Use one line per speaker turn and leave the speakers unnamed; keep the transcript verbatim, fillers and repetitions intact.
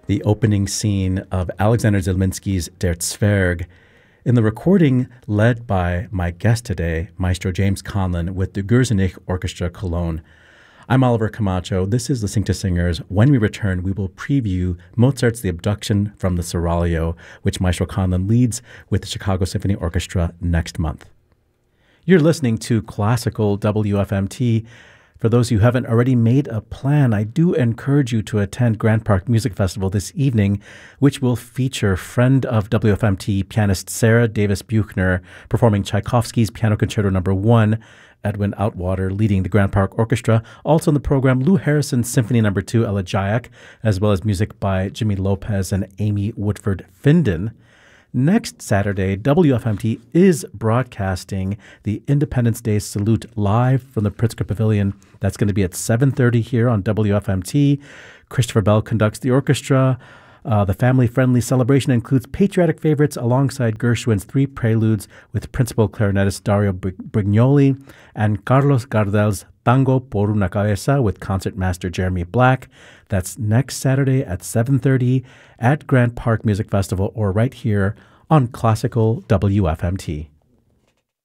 the opening scene of Alexander Zelminsky's Der Zwerg, in the recording led by my guest today, Maestro James Conlon with the Gürzenich Orchestra Cologne. I'm Oliver Camacho. This is Listening to Singers. When we return, we will preview Mozart's The Abduction from the Seraglio, which Maestro Conlon leads with the Chicago Symphony Orchestra next month. You're listening to Classical W F M T. For those who haven't already made a plan, I do encourage you to attend Grant Park Music Festival this evening, which will feature friend of W F M T pianist Sarah Davis Buchner performing Tchaikovsky's Piano Concerto Number One, Edwin Outwater leading the Grant Park Orchestra. Also in the program, Lou Harrison's Symphony Number Two, Elegiac, as well as music by Jimmy Lopez and Amy Woodford Finden. Next Saturday, W F M T is broadcasting the Independence Day Salute live from the Pritzker Pavilion. That's going to be at seven thirty here on W F M T. Christopher Bell conducts the orchestra. Uh, the family-friendly celebration includes patriotic favorites alongside Gershwin's Three Preludes with principal clarinetist Dario Brignoli and Carlos Gardel's Tango por una Cabeza with concertmaster Jeremy Black. That's next Saturday at seven thirty at Grant Park Music Festival or right here on Classical W F M T.